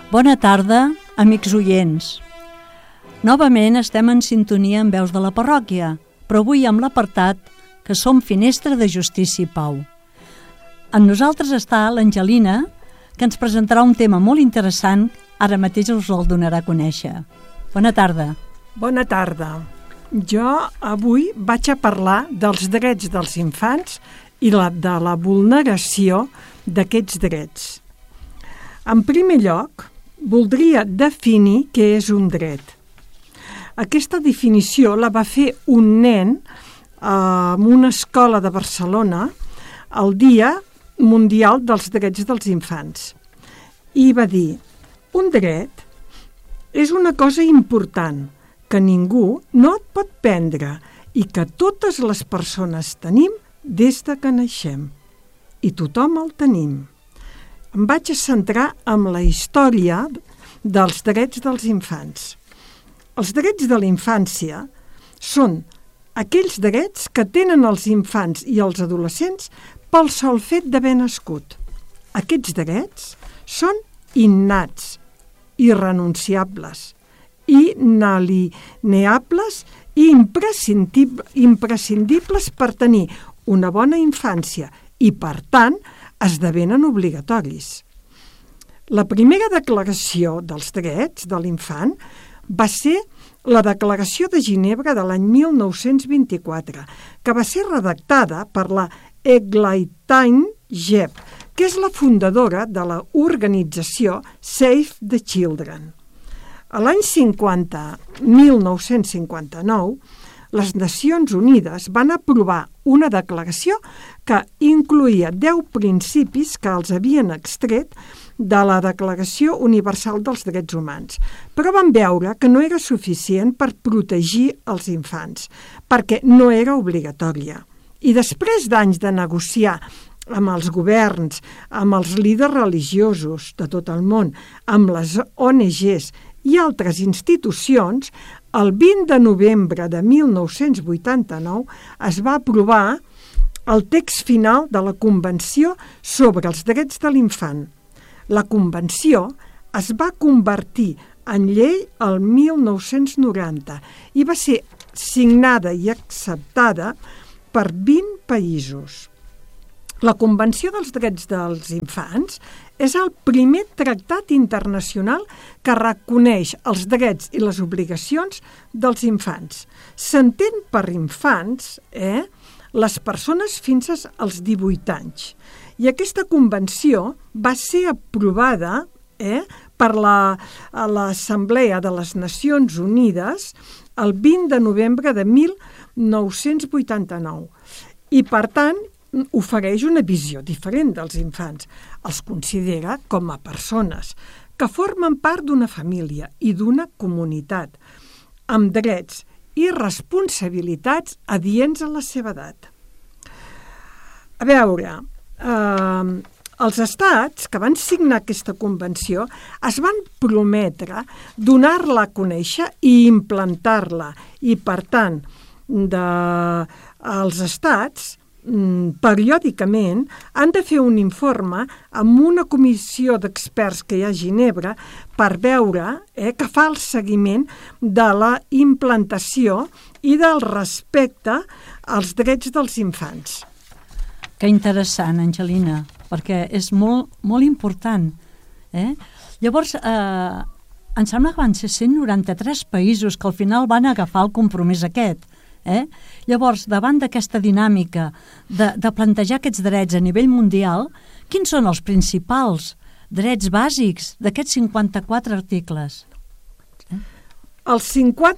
Bona tarda, amics oients. Novament estem en sintonia amb veus de la parròquia, però avui amb l'apartat que som Finestra de Justícia i Pau. Amb nosaltres està l'Angelina, que ens presentarà un tema molt interessant, ara mateix us el donarà a conèixer. Bona tarda. Bona tarda. Jo avui vaig a parlar dels drets dels infants i de la vulneració d'aquests drets. En primer lloc, voldria definir què és un dret. Aquesta definició la va fer un nen en una escola de Barcelona el Dia Mundial dels Drets dels Infants. I va dir, un dret és una cosa important que ningú no et pot prendre i que totes les persones tenim des de que naixem. I tothom el tenim. Em vaig centrar en la història dels drets dels infants. Els drets de la infància són aquells drets que tenen els infants i els adolescents pel sol fet d'haver nascut. Aquests drets són innats, irrenunciables, inalineables i imprescindibles per tenir una bona infància i, per tant, esdevenen obligatoris. La primera declaració dels drets de l'infant va ser la Declaració de Ginebra de l'any 1924, que va ser redactada per la Eglantyne Jebb, que és la fundadora de la organització Save the Children. A l'any 1959, les Nacions Unides van aprovar una declaració que incloïa 10 principis que els havien extret de la Declaració Universal dels Drets Humans, però van veure que no era suficient per protegir els infants, perquè no era obligatòria. I després d'anys de negociar amb els governs, amb els líders religiosos de tot el món, amb les ONGs i altres institucions, el 20 de novembre de 1989 es va aprovar el text final de la Convenció sobre els Drets de l'Infant. La Convenció es va convertir en llei el 1990 i va ser signada i acceptada per 20 països. La Convenció dels Drets dels Infants és el primer tractat internacional que reconeix els drets i les obligacions dels infants. S'entén per infants les persones fins als 18 anys. I aquesta convenció va ser aprovada per l'Assemblea de les Nacions Unides el 20 de novembre de 1989. I, per tant, ofereix una visió diferent dels infants. Els considera com a persones que formen part d'una família i d'una comunitat, amb drets i responsabilitats adients a la seva edat. A veure, els estats que van signar aquesta convenció es van prometre donar-la a conèixer i implantar-la. I, per tant, els estats periòdicament han de fer un informe amb una comissió d'experts que hi ha a Ginebra per veure que fa el seguiment de la implantació i del respecte als drets dels infants. Que interessant, Angelina, perquè és molt, molt important. Llavors, em sembla que van ser 193 països que al final van agafar el compromís aquest. Llavors, davant d'aquesta dinàmica de plantejar aquests drets a nivell mundial, quins són els principals drets bàsics d'aquests 54 articles? Els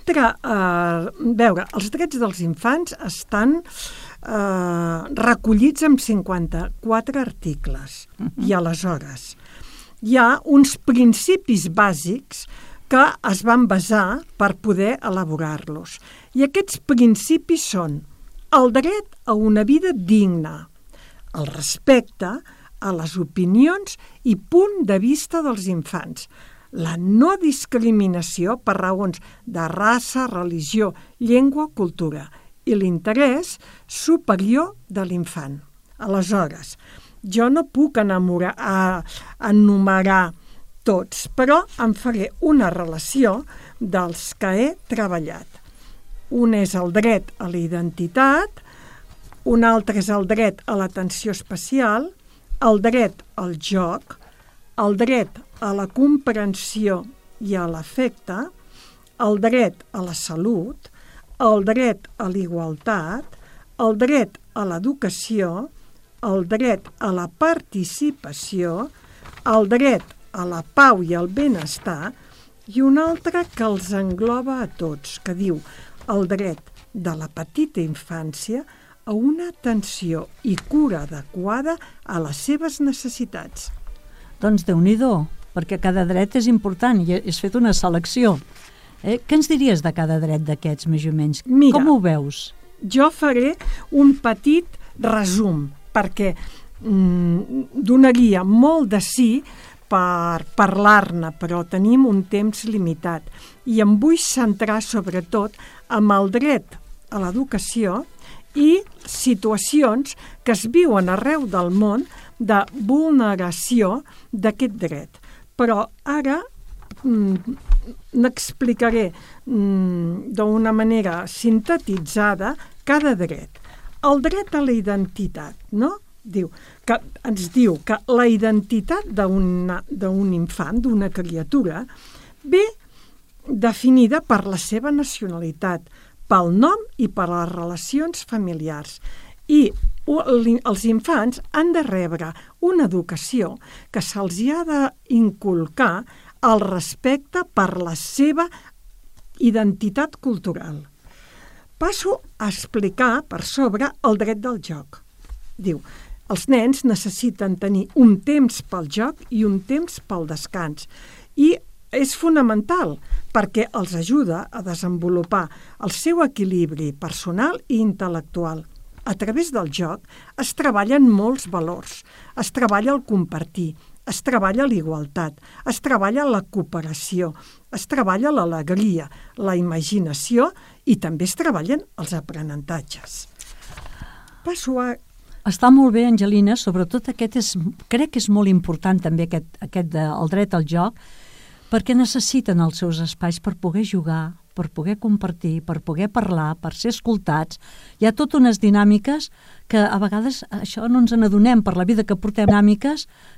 drets dels infants estan recollits en 54 articles. I aleshores hi ha uns principis bàsics que es van basar per poder elaborar-los. I aquests principis són el dret a una vida digna, el respecte a les opinions i punt de vista dels infants, la no discriminació per raons de raça, religió, llengua o cultura i l'interès superior de l'infant. Aleshores, jo no puc enumerar tots, però en faré una relació dels que he treballat. Un és el dret a la identitat, un altre és el dret a l'atenció especial, el dret al joc, el dret a la comprensió i a l'afecte, el dret a la salut, el dret a l'igualtat, el dret a l'educació, el dret a la participació, el dret a la pau i el benestar, i un altre que els engloba a tots, que diu el dret de la petita infància a una atenció i cura adequada a les seves necessitats. Doncs Déu-n'hi-do, perquè cada dret és important i has fet una selecció. Què ens diries de cada dret d'aquests, més o menys? Mira, com ho veus? Jo faré un petit resum, perquè donaria molt de sí per parlar-ne, però tenim un temps limitat. I em vull centrar sobretot en el dret a l'educació i situacions que es viuen arreu del món de vulneració d'aquest dret. Però ara n'explicaré d'una manera sintetitzada cada dret. El dret a la identitat, no? Ens diu que la identitat d'un infant, d'una criatura, ve definida per la seva nacionalitat, pel nom i per les relacions familiars. I els infants han de rebre una educació que se'ls ha d'inculcar el respecte per la seva identitat cultural. Passo a explicar per sobre el dret del joc. Diu, els nens necessiten tenir un temps pel joc i un temps pel descans. I és fonamental perquè els ajuda a desenvolupar el seu equilibri personal i intel·lectual. A través del joc es treballen molts valors. Es treballa el compartir, es treballa l'igualtat, es treballa la cooperació, es treballa l'alegria, la imaginació i també es treballen els aprenentatges. Passo a... Està molt bé, Angelina, sobretot crec que és molt important també el dret al joc, perquè necessiten els seus espais per poder jugar, per poder compartir, per poder parlar, per ser escoltats. Hi ha totes unes dinàmiques que a vegades això no ens n'adonem per la vida que portem, dinàmiques